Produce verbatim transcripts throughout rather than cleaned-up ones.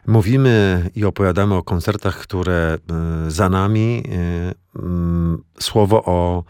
mówimy i opowiadamy o koncertach, które y, za nami. Y, y, słowo o,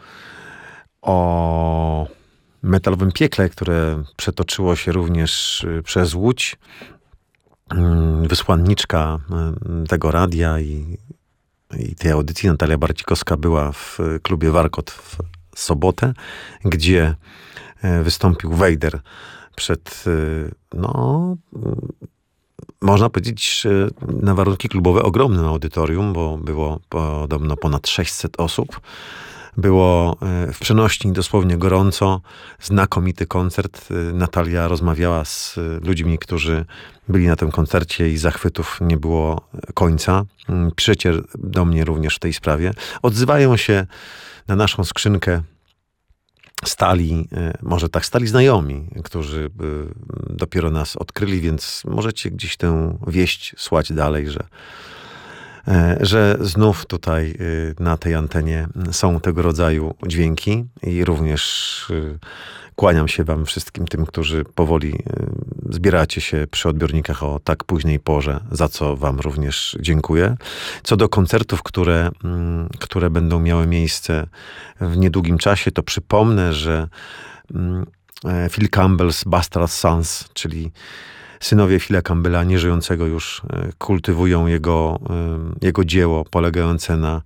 o metalowym piekle, które przetoczyło się również y, przez Łódź. Y, wysłanniczka y, tego radia i, i tej audycji, Natalia Barcikowska, była w klubie Warkot w sobotę, gdzie y, wystąpił Wejder przed, y, no... można powiedzieć, na warunki klubowe ogromnym audytorium, bo było podobno ponad sześćset osób. Było w przenośni dosłownie gorąco, znakomity koncert. Natalia rozmawiała z ludźmi, którzy byli na tym koncercie i zachwytów nie było końca. Piszecie do mnie również w tej sprawie. Odzywają się na naszą skrzynkę stali, może tak, stali znajomi, którzy dopiero nas odkryli, więc możecie gdzieś tę wieść słać dalej, że, że znów tutaj na tej antenie są tego rodzaju dźwięki i również kłaniam się wam wszystkim tym, którzy powoli zbieracie się przy odbiornikach o tak późnej porze, za co wam również dziękuję. Co do koncertów, które, które będą miały miejsce w niedługim czasie, to przypomnę, że Phil Campbell's Bastard Sons, czyli synowie Phila Campbella, nieżyjącego już, kultywują jego, jego dzieło polegające na,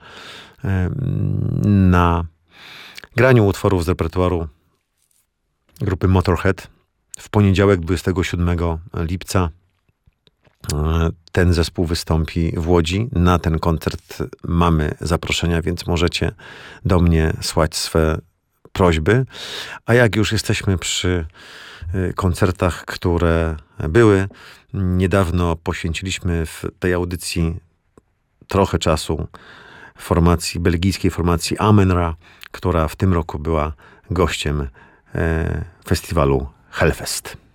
na graniu utworów z repertuaru grupy Motorhead. W poniedziałek, dwudziestego siódmego lipca, ten zespół wystąpi w Łodzi. Na ten koncert mamy zaproszenia, więc możecie do mnie słać swe prośby. A jak już jesteśmy przy koncertach, które były, niedawno poświęciliśmy w tej audycji trochę czasu formacji, belgijskiej formacji Amenra, która w tym roku była gościem festiwalu Hellfest.